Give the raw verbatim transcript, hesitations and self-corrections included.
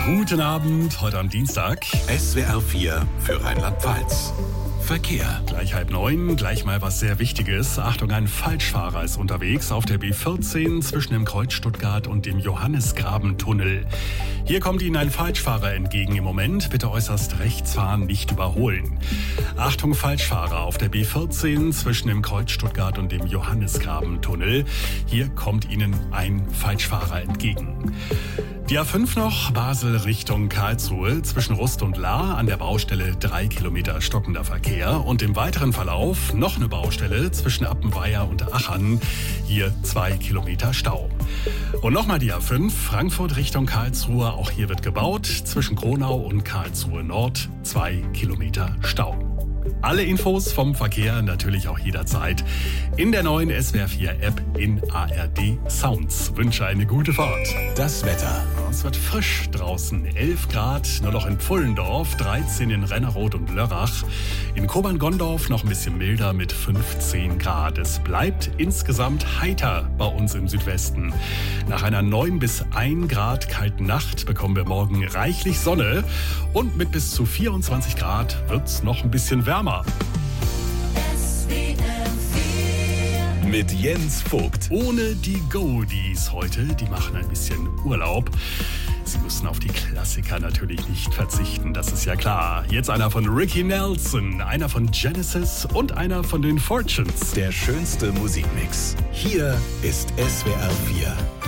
Guten Abend, heute am Dienstag. S W R vier für Rheinland-Pfalz. Verkehr. Gleich halb neun, gleich mal was sehr Wichtiges. Achtung, ein Falschfahrer ist unterwegs auf der B vierzehn zwischen dem Kreuz Stuttgart und dem Johannisgrabentunnel. Hier kommt Ihnen ein Falschfahrer entgegen im Moment. Bitte äußerst rechts fahren, nicht überholen. Achtung, Falschfahrer auf der B vierzehn zwischen dem Kreuz Stuttgart und dem Johannisgrabentunnel. Hier kommt Ihnen ein Falschfahrer entgegen. Die A fünf noch, Basel Richtung Karlsruhe, zwischen Rust und Lahr an der Baustelle drei Kilometer stockender Verkehr. Und im weiteren Verlauf noch eine Baustelle zwischen Appenweier und Achern, hier zwei Kilometer Stau. Und nochmal die A fünf, Frankfurt Richtung Karlsruhe, auch hier wird gebaut, zwischen Kronau und Karlsruhe Nord, zwei Kilometer Stau. Alle Infos vom Verkehr natürlich auch jederzeit in der neuen S W R vier App in A R D Sounds. Wünsche eine gute Fahrt. Das Wetter. Es wird frisch draußen. elf Grad nur noch in Pfullendorf, dreizehn in Renneroth und Lörrach. In Kobern-Gondorf noch ein bisschen milder mit fünfzehn Grad. Es bleibt insgesamt heiter bei uns im Südwesten. Nach einer neun bis ein Grad kalten Nacht bekommen wir morgen reichlich Sonne. Und mit bis zu vierundzwanzig Grad wird's noch ein bisschen wärmer. Mit Jens Vogt. Ohne die Goldies heute, die machen ein bisschen Urlaub. Sie müssen auf die Klassiker natürlich nicht verzichten, das ist ja klar. Jetzt einer von Ricky Nelson, einer von Genesis und einer von den Fortunes. Der schönste Musikmix. Hier ist S W R vier.